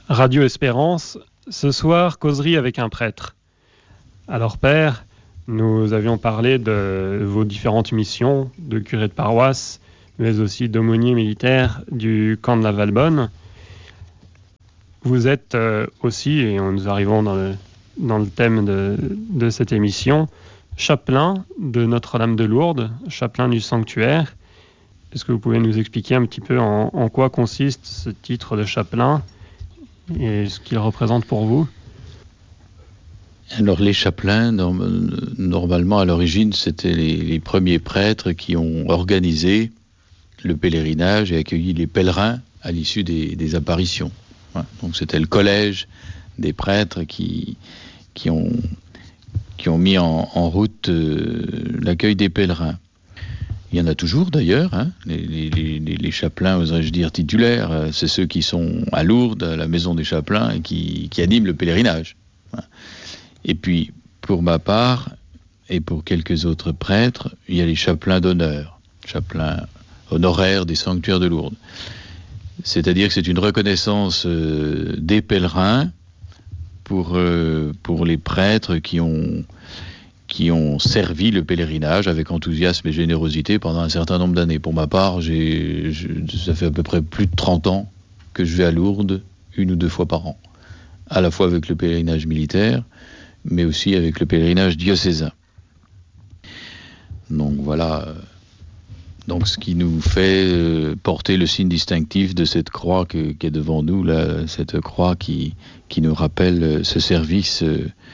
Radio Espérance, ce soir, causerie avec un prêtre. Alors père, nous avions parlé de vos différentes missions de curé de paroisse, mais aussi d'aumônier militaire du camp de la Valbonne. Vous êtes aussi, et nous arrivons dans le thème de cette émission, chapelain de Notre-Dame de Lourdes, chapelain du sanctuaire. Est-ce que vous pouvez nous expliquer un petit peu en quoi consiste ce titre de chapelain et ce qu'il représente pour vous? Alors les chapelains, normalement à l'origine, c'était les premiers prêtres qui ont organisé le pèlerinage et accueilli les pèlerins à l'issue des apparitions. Voilà. Donc c'était le collège des prêtres qui ont mis en route l'accueil des pèlerins. Il y en a toujours d'ailleurs, hein, les chapelains, oserais-je dire, titulaires, c'est ceux qui sont à Lourdes, à la maison des chapelains, et qui animent le pèlerinage. Et puis, pour ma part, et pour quelques autres prêtres, il y a les chapelains d'honneur, chapelains honoraires des sanctuaires de Lourdes. C'est-à-dire que c'est une reconnaissance des pèlerins pour les prêtres qui ont servi le pèlerinage avec enthousiasme et générosité pendant un certain nombre d'années. Pour ma part, ça fait à peu près plus de 30 ans que je vais à Lourdes 1 ou 2 fois par an, à la fois avec le pèlerinage militaire, mais aussi avec le pèlerinage diocésain. Donc voilà, donc ce qui nous fait porter le signe distinctif de cette croix qui est devant nous, là, cette croix qui nous rappelle ce service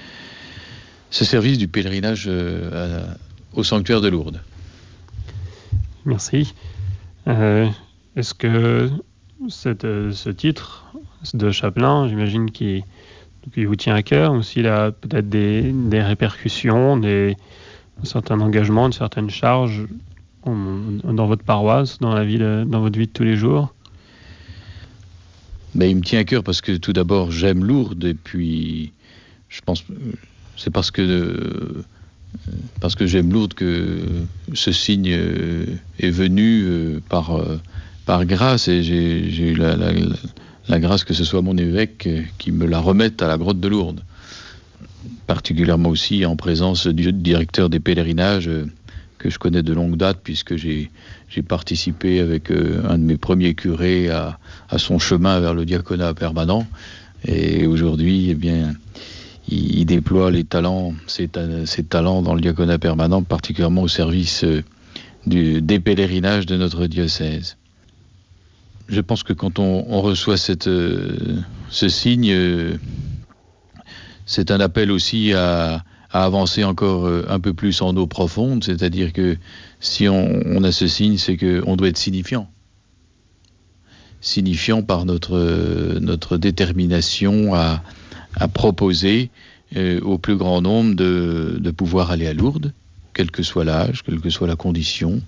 du pèlerinage au sanctuaire de Lourdes. Merci. Est-ce que ce titre de chapelain, j'imagine qu'il vous tient à cœur, ou s'il a peut-être des répercussions, un certain engagement, une certaine charge dans votre paroisse, dans votre vie de tous les jours? Il me tient à cœur parce que tout d'abord j'aime Lourdes, et puis je pense c'est parce que j'aime Lourdes que ce signe est venu par grâce, et j'ai eu la grâce que ce soit mon évêque qui me la remette à la grotte de Lourdes. Particulièrement aussi en présence du directeur des pèlerinages que je connais de longue date, puisque j'ai participé avec un de mes premiers curés à son chemin vers le diaconat permanent. Et aujourd'hui, il déploie ses talents dans le diaconat permanent, particulièrement au service des pèlerinages de notre diocèse. Je pense que quand on reçoit ce signe, c'est un appel aussi à avancer encore un peu plus en eau profonde, c'est-à-dire que si on a ce signe, c'est qu'on doit être signifiant par notre détermination à proposer au plus grand nombre de pouvoir aller à Lourdes, quel que soit l'âge, quelle que soit la condition,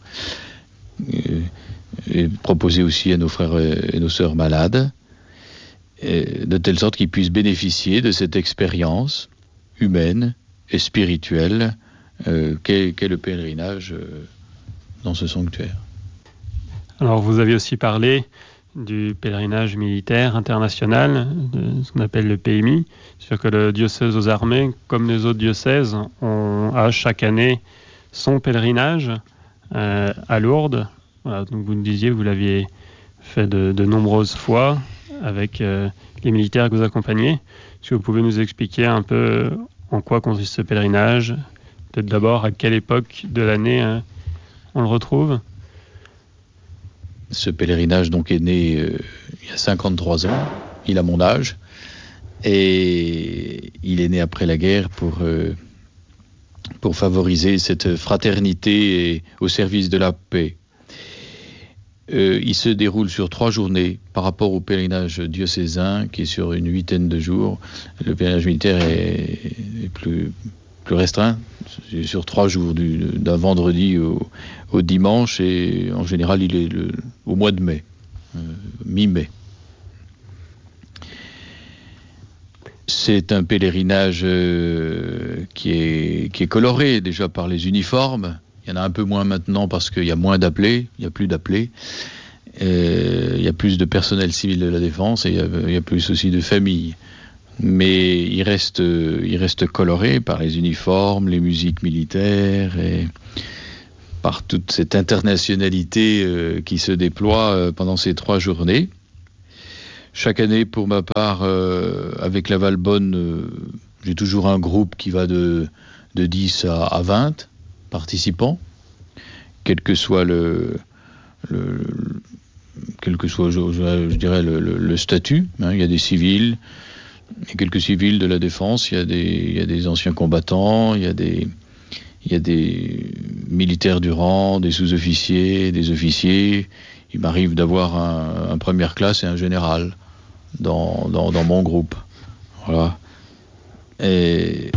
et proposer aussi à nos frères et nos sœurs malades, de telle sorte qu'ils puissent bénéficier de cette expérience humaine et spirituelle qu'est le pèlerinage dans ce sanctuaire. Alors vous avez aussi parlé du pèlerinage militaire international, de ce qu'on appelle le PMI. C'est-à-dire que le diocèse aux armées, comme les autres diocèses, a chaque année son pèlerinage à Lourdes. Voilà, donc vous nous disiez que vous l'aviez fait de nombreuses fois avec les militaires que vous accompagnez. Est-ce que vous pouvez nous expliquer un peu en quoi consiste ce pèlerinage? Peut-être d'abord à quelle époque de l'année on le retrouve? Ce pèlerinage donc est né il y a 53 ans, il a mon âge, et il est né après la guerre pour favoriser cette fraternité au service de la paix. Il se déroule sur 3 journées par rapport au pèlerinage diocésain qui est sur une 8aine de jours. Le pèlerinage militaire est plus restreint, c'est sur 3 jours, d'un vendredi au dimanche, et en général il est au mois de mai, mi-mai. C'est un pèlerinage qui est coloré déjà par les uniformes. Il y en a un peu moins maintenant parce qu'il y a moins d'appelés, il n'y a plus d'appelés. Il y a plus de personnel civil de la défense et il y a plus aussi de familles. Mais il reste coloré par les uniformes, les musiques militaires et par toute cette internationalité qui se déploie pendant ces 3 journées. Chaque année, pour ma part, avec la Valbonne, j'ai toujours un groupe qui va de 10 à 20 participants, quel que soit je dirais le statut. Il y a des civils, il y a quelques civils de la défense, il y a des anciens combattants, il y a des militaires du rang, des sous-officiers, des officiers. Il m'arrive d'avoir un première classe et un général dans mon groupe. Voilà. Et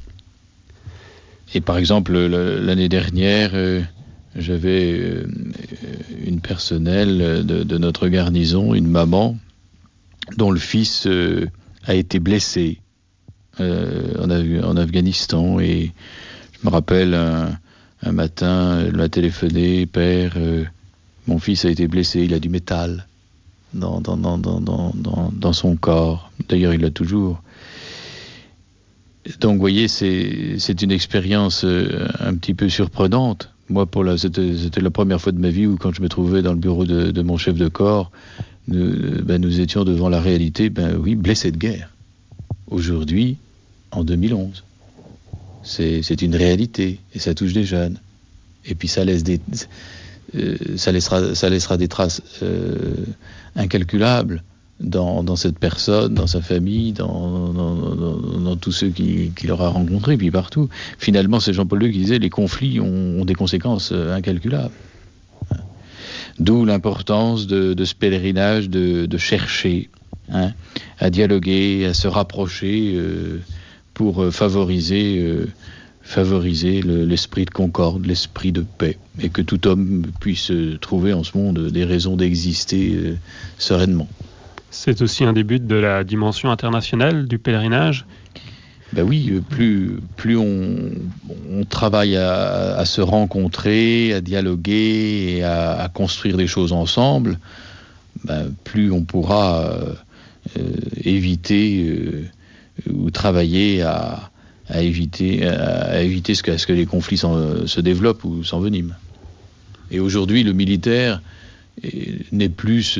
par exemple, l'année dernière, j'avais une personnelle de notre garnison, une maman, dont le fils a été blessé en Afghanistan. Et je me rappelle, un matin, elle m'a téléphoné: père, mon fils a été blessé, il a du métal dans son corps. D'ailleurs, il l'a toujours. Donc, vous voyez, c'est une expérience un petit peu surprenante. Moi, c'était la première fois de ma vie où, quand je me trouvais dans le bureau de mon chef de corps, nous étions devant la réalité, blessé de guerre. Aujourd'hui, en 2011. C'est une réalité, et ça touche des jeunes. Et puis ça laissera des traces incalculables dans cette personne, dans sa famille, dans tous ceux qu'il aura rencontrés, puis partout. Finalement, c'est Jean-Paul II qui disait: les conflits ont des conséquences incalculables. D'où l'importance de ce pèlerinage, de chercher à dialoguer, à se rapprocher pour favoriser l'esprit de concorde, l'esprit de paix, et que tout homme puisse trouver en ce monde des raisons d'exister sereinement. C'est aussi un des buts de la dimension internationale du pèlerinage. Oui, plus on travaille à se rencontrer, à dialoguer et à construire des choses ensemble, plus on pourra éviter ou travailler à éviter ce que les conflits se développent ou s'enveniment. Et aujourd'hui, le militaire n'est plus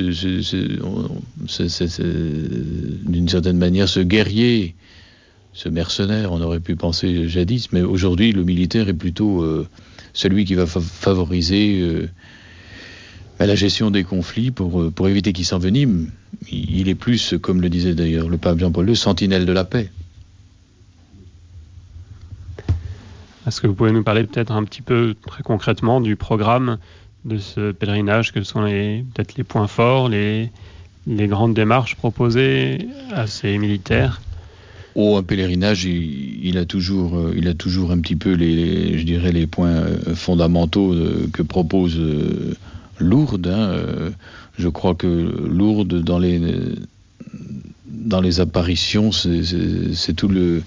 d'une certaine manière ce guerrier, ce mercenaire, on aurait pu penser jadis, mais aujourd'hui le militaire est plutôt celui qui va favoriser la gestion des conflits pour éviter qu'ils s'enveniment. Il est plus, comme le disait d'ailleurs le pape Jean-Paul II, sentinelle de la paix. Est-ce que vous pouvez nous parler peut-être un petit peu très concrètement du programme de ce pèlerinage? Quels sont peut-être les points forts, les grandes démarches proposées à ces militaires? Un pèlerinage, il a toujours un petit peu les points fondamentaux que propose Lourdes. Je crois que Lourdes, dans les apparitions, c'est tout le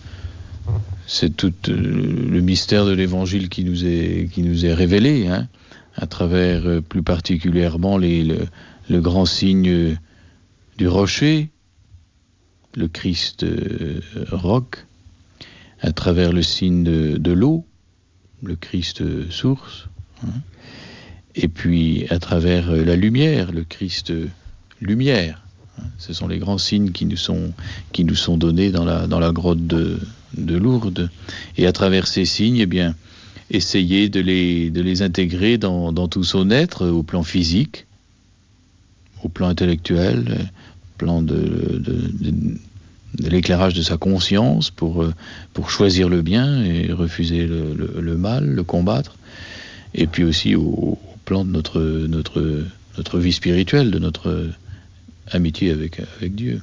mystère de l'Évangile qui nous est révélé, à travers plus particulièrement le grand signe du rocher, le Christ roc, à travers le signe de l'eau, le Christ source, et puis à travers la lumière, le Christ lumière. Ce sont les grands signes qui nous sont donnés dans la grotte de Lourdes. Et à travers ces signes, essayer de les intégrer dans tout son être, au plan physique, au plan intellectuel, au plan de l'éclairage de sa conscience pour choisir le bien et refuser le mal, le combattre, et puis aussi au plan de notre vie spirituelle, de notre amitié avec Dieu.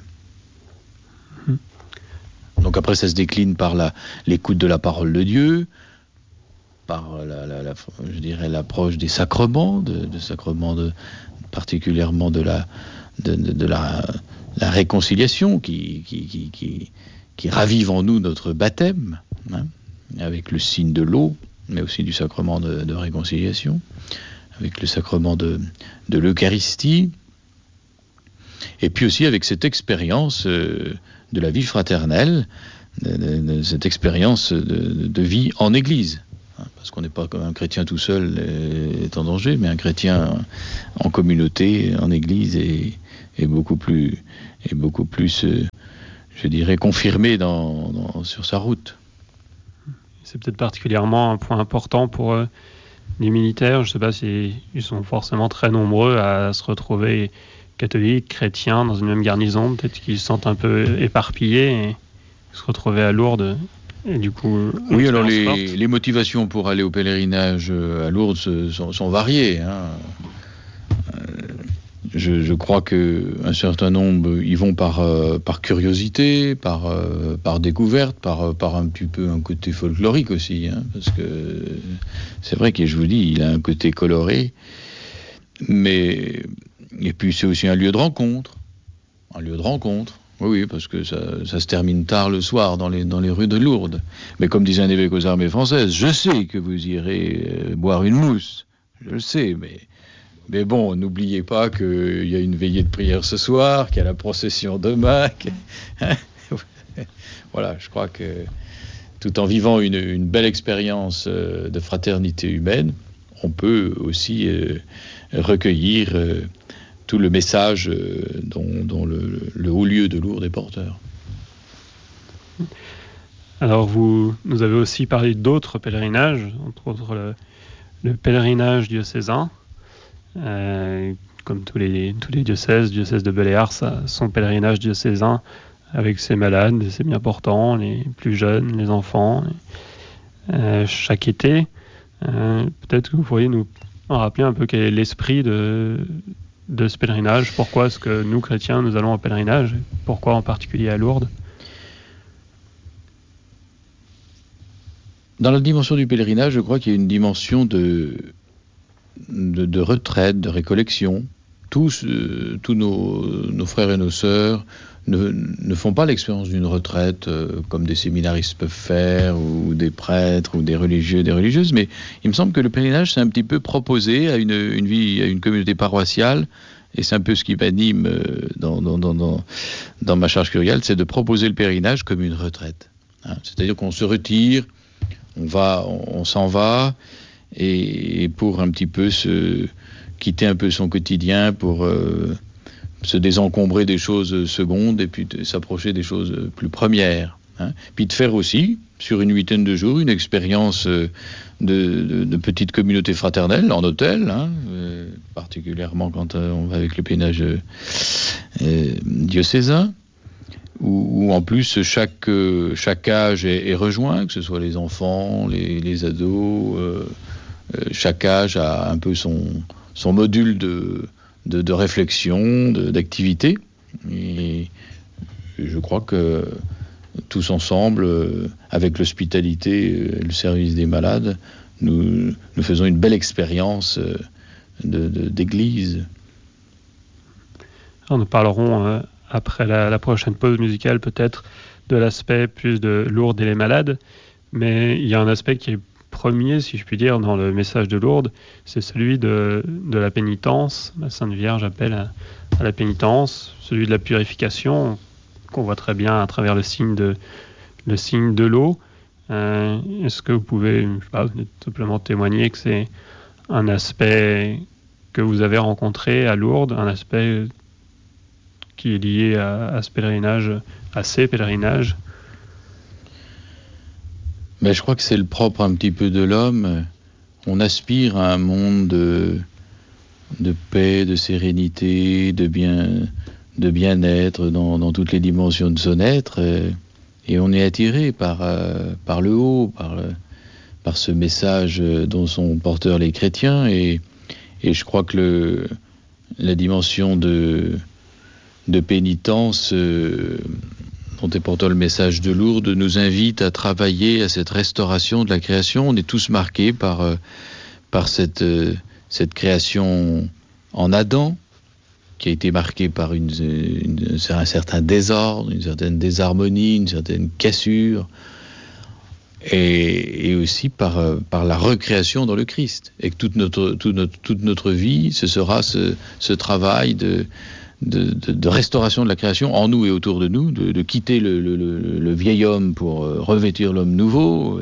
Donc après, ça se décline par l'écoute de la parole de Dieu, par je dirais l'approche des sacrements, particulièrement de la réconciliation qui ravive en nous notre baptême, avec le signe de l'eau, mais aussi du sacrement de réconciliation, avec le sacrement de l'Eucharistie, et puis aussi avec cette expérience de la vie fraternelle, cette expérience de vie en Église. Parce qu'on n'est pas comme un chrétien tout seul est en danger, mais un chrétien en communauté, en Église, est beaucoup plus, je dirais, confirmé sur sa route. C'est peut-être particulièrement un point important pour les militaires. Je ne sais pas s'ils sont forcément très nombreux à se retrouver catholiques, chrétiens, dans une même garnison. Peut-être qu'ils se sentent un peu éparpillés et se retrouver à Lourdes. Et du coup, oui, alors les motivations pour aller au pèlerinage à Lourdes sont variées. Je crois qu'un certain nombre y vont par curiosité, par découverte, par un petit peu un côté folklorique aussi, parce que c'est vrai que je vous dis, il a un côté coloré, et puis c'est aussi un lieu de rencontre. Oui, parce que ça se termine tard le soir dans les rues de Lourdes. Mais comme disait un évêque aux armées françaises, je sais que vous irez boire une mousse. Je le sais, mais bon, n'oubliez pas qu'il y a une veillée de prière ce soir, qu'il y a la procession demain. Voilà, je crois que tout en vivant une belle expérience de fraternité humaine, on peut aussi recueillir tout le message dont le haut lieu de Lourdes est porteur. Alors nous avez aussi parlé d'autres pèlerinages, entre autres le pèlerinage diocésain. Comme tous les diocèse de Bel-Air, ça, son pèlerinage diocésain avec ses malades, ses bien portants, les plus jeunes, les enfants, chaque été. Peut-être que vous pourriez nous en rappeler un peu quel est l'esprit de ce pèlerinage. Pourquoi est-ce que nous, chrétiens, nous allons au pèlerinage? Pourquoi en particulier à Lourdes? Dans la dimension du pèlerinage, je crois qu'il y a une dimension de retraite, de récollection. Tous nos frères et nos sœurs ne font pas l'expérience d'une retraite comme des séminaristes peuvent faire, ou des prêtres, ou des religieux, des religieuses, mais il me semble que le pèlerinage, c'est un petit peu proposé à une communauté paroissiale, et c'est un peu ce qui m'anime dans ma charge curiale, c'est de proposer le pèlerinage comme une retraite. C'est-à-dire qu'on se retire, on s'en va, et pour un petit peu quitter un peu son quotidien, pour se désencombrer des choses secondes et puis s'approcher des choses plus premières. Puis de faire aussi, sur une 8aine de jours, une expérience de petite communauté fraternelle en hôtel, particulièrement quand on va avec le pèlerinage diocésain, où en plus chaque âge est rejoint, que ce soit les enfants, les ados, chaque âge a un peu son module de réflexion, d'activité. Et je crois que tous ensemble, avec l'hospitalité et le service des malades, nous faisons une belle expérience d'église. Alors nous parlerons après la prochaine pause musicale peut-être de l'aspect plus de Lourdes et les malades, mais il y a un aspect qui est premier, si je puis dire, dans le message de Lourdes, c'est celui de la pénitence. La Sainte Vierge appelle à la pénitence, celui de la purification, qu'on voit très bien à travers le signe de l'eau. Est-ce que vous pouvez, simplement témoigner que c'est un aspect que vous avez rencontré à Lourdes, un aspect qui est lié à ce pèlerinage, à ces pèlerinages? Mais je crois que c'est le propre un petit peu de l'homme. On aspire à un monde de paix, de sérénité, de bien-être dans toutes les dimensions de son être. Et on est attiré par le haut, par ce message dont sont porteurs les chrétiens. Et je crois que la dimension de pénitence dont est porteur le message de Lourdes nous invite à travailler à cette restauration de la création. On est tous marqués par cette création en Adam, qui a été marquée par un certain désordre, une certaine désharmonie, une certaine cassure. et aussi par la recréation dans le Christ. Et que toute notre vie, ce sera ce travail de restauration de la création en nous et autour de nous, de quitter le vieil homme pour revêtir l'homme nouveau.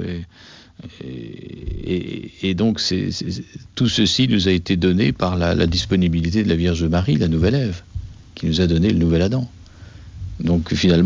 Et donc tout ceci nous a été donné par la disponibilité de la Vierge Marie, la nouvelle Ève, qui nous a donné le nouvel Adam. Donc finalement,